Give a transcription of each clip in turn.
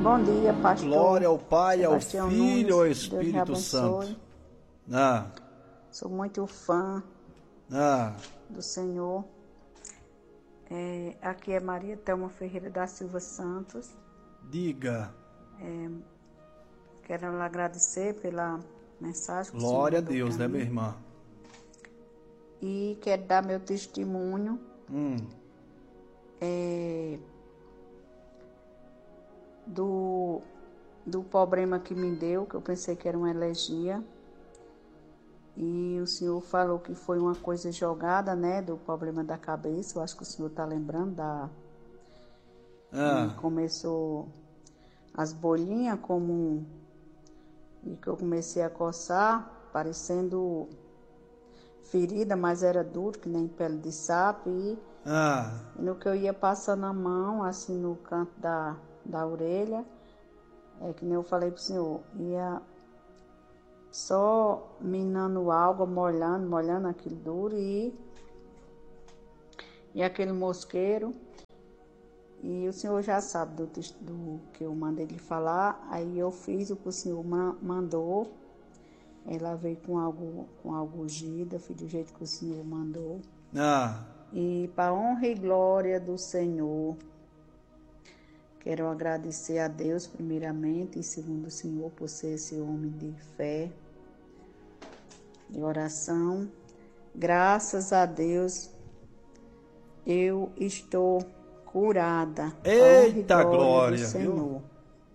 Bom dia, pastor. Glória ao Pai, ao Sebastião Filho e Nunes. ao Deus me Espírito Santo. abençoe. Ah, Sou muito fã ah, do Senhor. Aqui é Maria Thelma Ferreira da Silva Santos. diga. Quero lhe agradecer pela mensagem que o Glória a Senhor mandou Deus, pra né, mim. minha irmã? E quero dar meu testemunho do problema que me deu, que eu pensei que era uma alergia. E o senhor falou que foi uma coisa jogada, né, do problema da cabeça. Eu acho que o senhor está lembrando Ah, e começou as bolinhas e que eu comecei a coçar, parecendo ferida, mas era duro, que nem pele de sapo. E no que eu ia passando a mão, assim, no canto da orelha, que nem eu falei pro senhor, ia só minando algo, molhando aquilo duro e aquele mosqueiro. E o senhor já sabe do que eu mandei ele falar. Aí eu fiz o que o senhor mandou. Ela veio com algo ungido, fiz do jeito que o senhor mandou. E para honra e glória do Senhor, quero agradecer a Deus primeiramente e segundo o Senhor por ser esse homem de fé e oração. Graças a Deus eu estou curada. Eita glória glória, do Senhor. viu?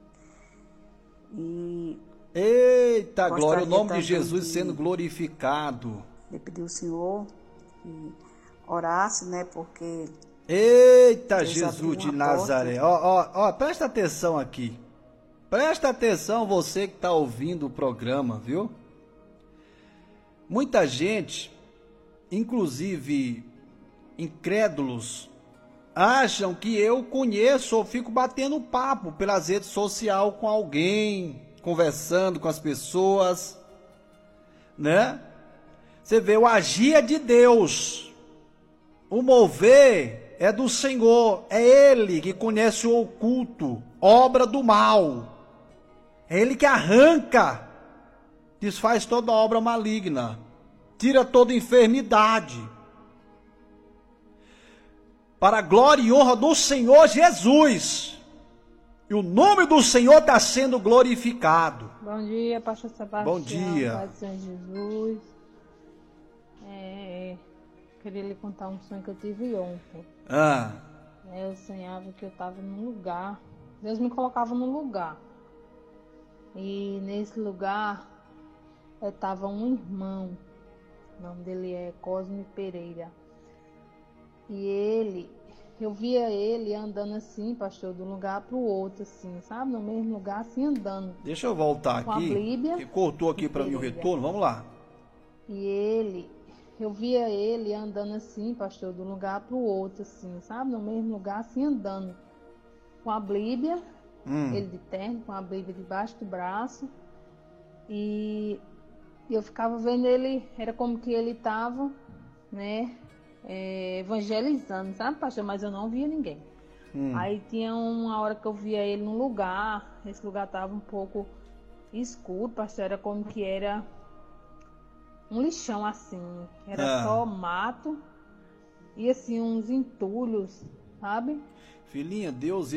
E Eita glória, o nome de também Jesus sendo glorificado. de pedir ao Senhor que orasse, né, porque Eita Deus Jesus abriu de uma Nazaré. Ó, presta atenção aqui. Presta atenção você que está ouvindo o programa, viu? Muita gente, inclusive incrédulos, acham que eu conheço ou fico batendo papo pelas redes sociais com alguém, conversando com as pessoas, né? Você vê, o agir é de Deus, o mover é do Senhor, é Ele que conhece o oculto, obra do mal, é Ele que arranca, desfaz toda obra maligna, tira toda enfermidade, para a glória e honra do Senhor Jesus. E o nome do Senhor está sendo glorificado. Bom dia, pastor Sebastião. Bom dia. Pai do Senhor Jesus. Queria lhe contar um sonho que eu tive ontem. Eu sonhava que eu estava num lugar. Deus me colocava num lugar. E nesse lugar estava um irmão. O nome dele é Cosme Pereira. E eu via ele andando assim, pastor, de um lugar para o outro, assim, sabe? No mesmo lugar, assim, andando. Deixa eu voltar Com a aqui, Bíblia que cortou aqui para mim o retorno, vamos lá. E eu via ele andando assim, pastor, de um lugar para o outro, assim, sabe? No mesmo lugar, assim, andando. Com a Bíblia, ele de terno, com a Bíblia debaixo do braço. E eu ficava vendo ele, era como que ele estava, né? Evangelizando, sabe, pastor? Mas eu não via ninguém. Aí tinha uma hora que eu via ele num lugar, esse lugar estava um pouco escuro, pastor, era como que era um lixão assim, era só mato e assim uns entulhos, sabe? Filhinha, Deus,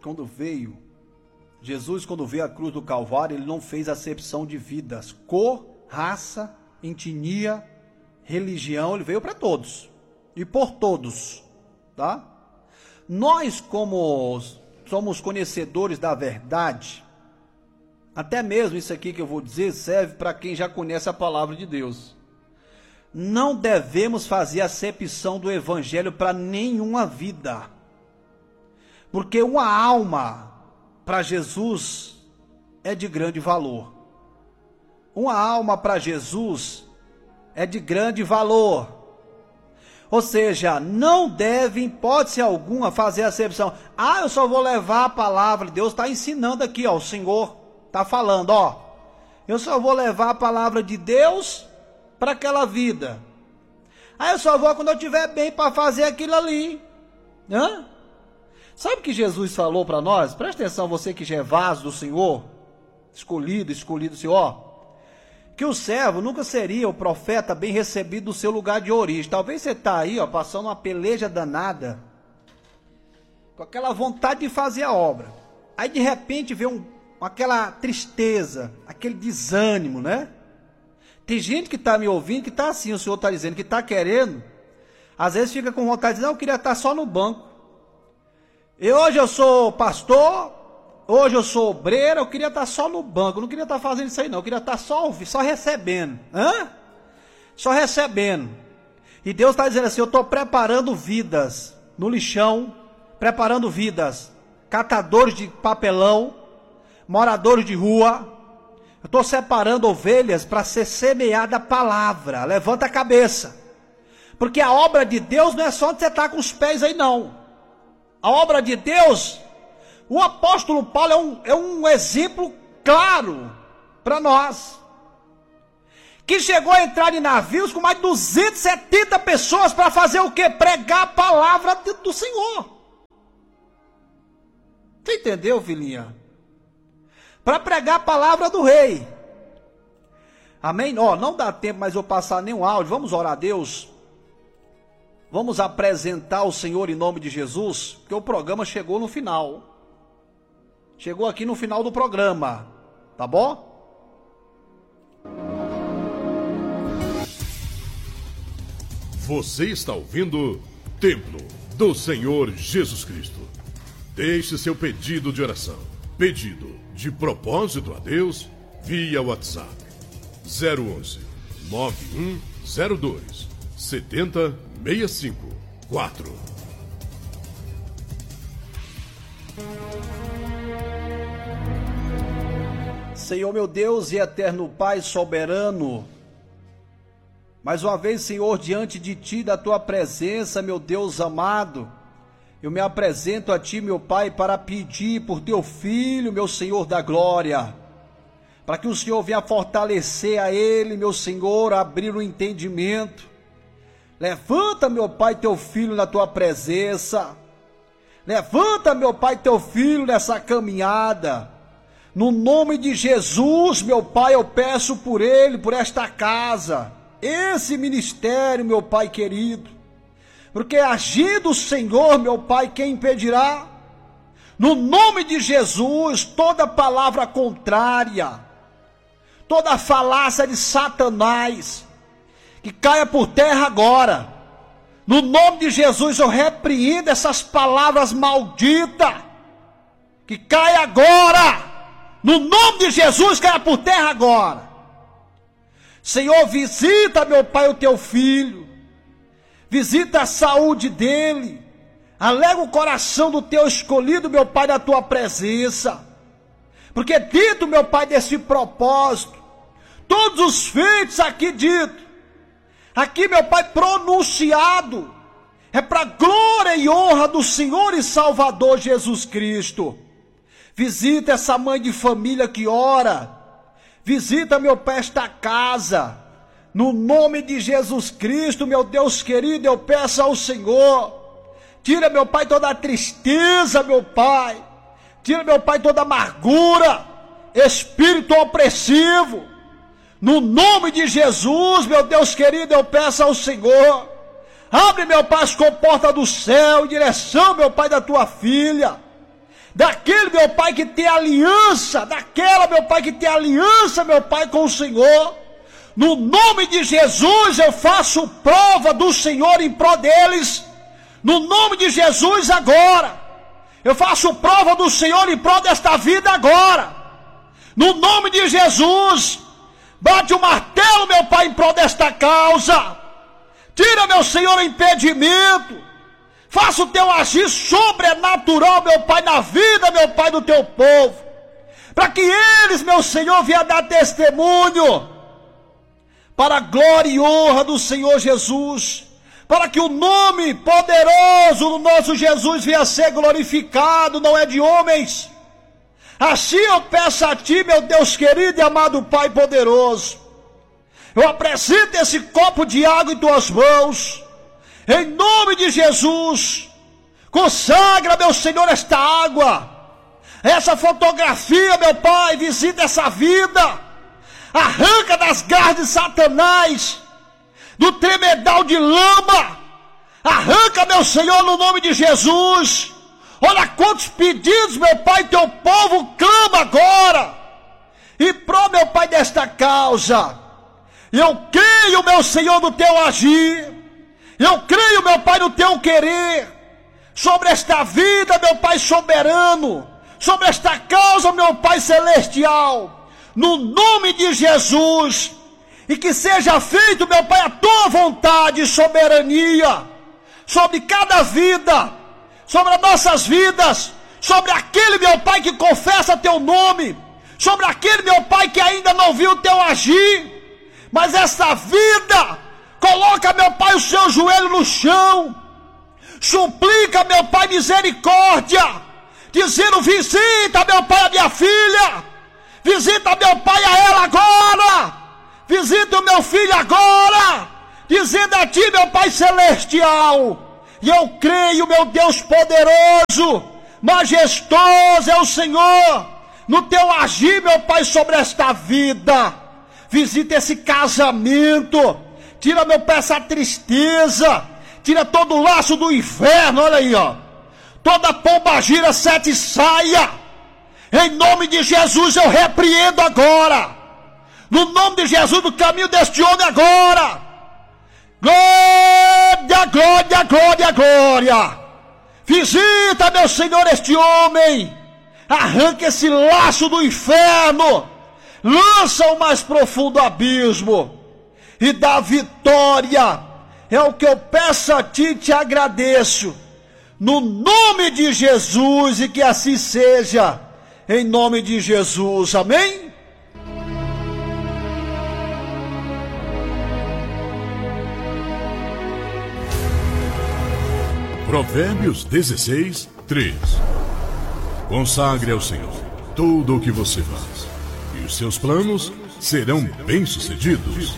Jesus quando veio à cruz do Calvário, ele não fez acepção de vidas, cor, raça, etnia, religião, ele veio para todos. E por todos, tá? Nós, como somos conhecedores da verdade, até mesmo isso aqui que eu vou dizer serve para quem já conhece a palavra de Deus. Não devemos fazer acepção do evangelho para nenhuma vida. Porque uma alma para Jesus é de grande valor. Uma alma para Jesus é de grande valor. Ou seja, não deve, em hipótese alguma, fazer acepção. Eu só vou levar a palavra. Deus está ensinando aqui, o Senhor está falando, eu só vou levar a palavra de Deus para aquela vida. Eu só vou quando eu estiver bem para fazer aquilo ali. Sabe o que Jesus falou para nós? Presta atenção, você que já é vaso do Senhor, escolhido do Senhor, que o servo nunca seria o profeta bem recebido do seu lugar de origem. Talvez você está aí, passando uma peleja danada, com aquela vontade de fazer a obra. Aí de repente vê aquela tristeza, aquele desânimo, né? Tem gente que está me ouvindo, que está assim, o Senhor está dizendo, que está querendo, às vezes fica com vontade de dizer, eu queria estar só no banco. E hoje eu sou pastor, hoje eu sou obreiro, eu queria estar só no banco, eu não queria estar fazendo isso aí não, eu queria estar só recebendo. Só recebendo. E Deus está dizendo assim, eu estou preparando vidas no lixão, preparando vidas, catadores de papelão, moradores de rua. Eu estou separando ovelhas para ser semeada a palavra. Levanta a cabeça. Porque a obra de Deus não é só onde você está com os pés aí não. A obra de Deus, o apóstolo Paulo é um exemplo claro para nós. Que chegou a entrar em navios com mais de 270 pessoas para fazer o quê? Pregar a palavra do Senhor. Você entendeu, filhinha? Para pregar a palavra do rei. Amém? Não dá tempo mais eu passar nenhum áudio. Vamos orar a Deus. Vamos apresentar o Senhor em nome de Jesus, porque o programa chegou no final. Chegou aqui no final do programa. Tá bom? Você está ouvindo Templo do Senhor Jesus Cristo. Deixe seu pedido de oração. Pedido de propósito a Deus via WhatsApp 011 9102 7065 4. Senhor meu Deus e eterno Pai soberano, mais uma vez, Senhor, diante de Ti, da Tua presença, meu Deus amado, eu me apresento a Ti, meu Pai, para pedir por Teu Filho, meu Senhor da glória, para que o Senhor venha fortalecer a Ele, meu Senhor, abrir o entendimento. Levanta, meu Pai, Teu Filho na Tua presença. Levanta, meu Pai, Teu Filho nessa caminhada. No nome de Jesus, meu Pai, eu peço por ele, por esta casa, esse ministério, meu Pai querido, porque agindo o Senhor, meu Pai, quem impedirá? No nome de Jesus, toda palavra contrária, toda falácia de Satanás, que caia por terra agora. No nome de Jesus, eu repreendo essas palavras malditas, que caia agora. No nome de Jesus, caia por terra agora. Senhor, visita, meu Pai, o Teu Filho. Visita a saúde dele. Alega o coração do Teu escolhido, meu Pai, da Tua presença. Porque dito, meu Pai, desse propósito, todos os feitos aqui dito, aqui, meu Pai, pronunciado, é para glória e honra do Senhor e Salvador Jesus Cristo. Visita essa mãe de família que ora. Visita, meu Pai, esta casa. No nome de Jesus Cristo, meu Deus querido, eu peço ao Senhor. Tira, meu Pai, toda a tristeza, meu Pai. Tira, meu Pai, toda a amargura, espírito opressivo. No nome de Jesus, meu Deus querido, eu peço ao Senhor. Abre, meu Pai, as comportas do céu, em direção, meu Pai, da Tua filha. Daquele, meu Pai, que tem aliança, daquela, meu Pai, que tem aliança, meu Pai, com o Senhor. No nome de Jesus, eu faço prova do Senhor em prol deles. No nome de Jesus, agora. Eu faço prova do Senhor em prol desta vida agora. No nome de Jesus, bate o martelo, meu Pai, em prol desta causa. Tira, meu Senhor, o impedimento. Faça o Teu agir sobrenatural, meu Pai, na vida, meu Pai, do Teu povo. Para que eles, meu Senhor, venham dar testemunho. Para a glória e honra do Senhor Jesus. Para que o nome poderoso do nosso Jesus venha a ser glorificado, não é de homens. Assim eu peço a Ti, meu Deus querido e amado Pai poderoso. Eu apresento esse copo de água em Tuas mãos. Em nome de Jesus, Consagra, meu Senhor, esta água, essa fotografia, meu Pai, visita essa vida, arranca das garras de Satanás, do tremedal de lama, arranca, meu Senhor, no nome de Jesus. Olha quantos pedidos, meu Pai, teu povo clama agora, e pro, meu Pai, desta causa, eu creio, meu Senhor, no teu agir, eu creio, meu Pai, no teu querer, sobre esta vida, meu Pai soberano, sobre esta causa, meu Pai celestial, no nome de Jesus, e que seja feito, meu Pai, a tua vontade e soberania, sobre cada vida, sobre as nossas vidas, sobre aquele, meu Pai, que confessa teu nome, sobre aquele, meu Pai, que ainda não viu o teu agir, mas essa vida, coloca, meu Pai, o seu joelho no chão, suplica, meu Pai, misericórdia, dizendo: visita, meu Pai, a minha filha, visita, meu Pai, a ela agora, visita o meu filho agora, dizendo a ti, meu Pai celestial, e eu creio, meu Deus poderoso, majestoso é o Senhor, no teu agir, meu Pai, sobre esta vida. Visita esse casamento, tira, meu Pai, essa tristeza, tira todo o laço do inferno, olha aí, ó, toda pombagira, sete saia, em nome de Jesus eu repreendo agora, no nome de Jesus, do caminho deste homem agora, glória, glória, glória, glória, visita, meu Senhor, este homem, arranca esse laço do inferno, lança o mais profundo abismo, e dá vitória, é o que eu peço a ti e te agradeço, no nome de Jesus, e que assim seja, em nome de Jesus, amém? Provérbios 16, 3. Consagre ao Senhor tudo o que você faz, e os seus planos serão bem-sucedidos.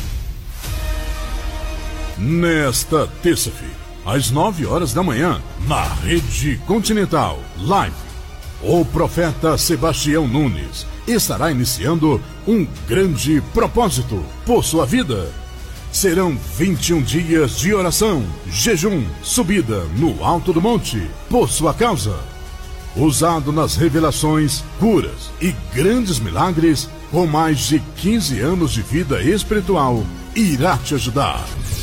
Nesta terça-feira, às 9 horas da manhã, na Rede Continental Live, o profeta Sebastião Nunes estará iniciando um grande propósito por sua vida. Serão 21 dias de oração, jejum, subida no alto do monte por sua causa. Usado nas revelações, curas e grandes milagres, com mais de 15 anos de vida espiritual, irá te ajudar.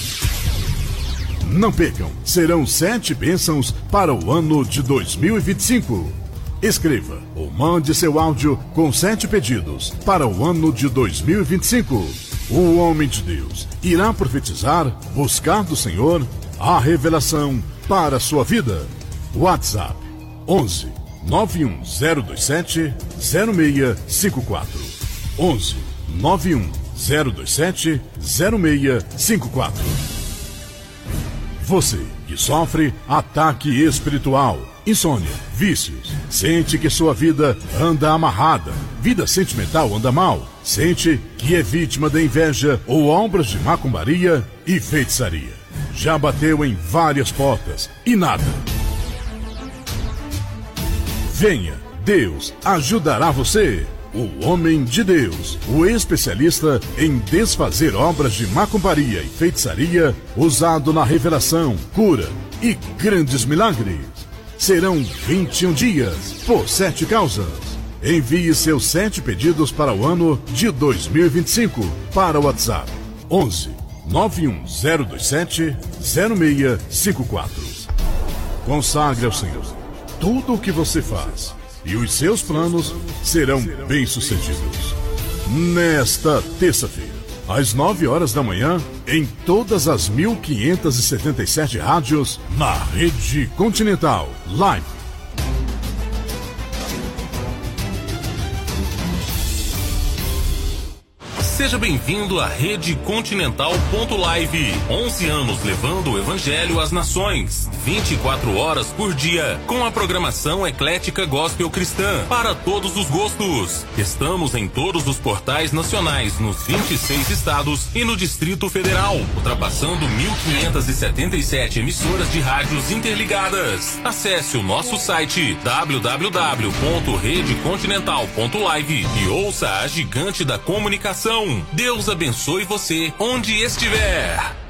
Não percam, serão 7 bênçãos para o ano de 2025. Escreva ou mande seu áudio com 7 pedidos para o ano de 2025. O homem de Deus irá profetizar, buscar do Senhor a revelação para a sua vida. WhatsApp 11 91027 0654. 11 91027 0654. Você que sofre ataque espiritual, insônia, vícios, sente que sua vida anda amarrada, vida sentimental anda mal, sente que é vítima da inveja ou obras de macumbaria e feitiçaria. Já bateu em várias portas e nada. Venha, Deus ajudará você. O homem de Deus, o especialista em desfazer obras de macumbaria e feitiçaria, usado na revelação, cura e grandes milagres. Serão 21 dias por 7 causas. Envie seus 7 pedidos para o ano de 2025 para o WhatsApp 11 91027 0654. Consagre ao Senhor tudo o que você faz, e os seus planos serão bem-sucedidos. Nesta terça-feira, às 9 horas da manhã, em todas as 1577 rádios, na Rede Continental Live. Seja bem-vindo à Rede Continental.live. 11 anos levando o Evangelho às nações. 24 horas por dia, com a programação eclética gospel cristã, para todos os gostos. Estamos em todos os portais nacionais, nos 26 estados e no Distrito Federal, ultrapassando 1.577 emissoras de rádios interligadas. Acesse o nosso site www.redecontinental.live e ouça a gigante da comunicação. Deus abençoe você onde estiver.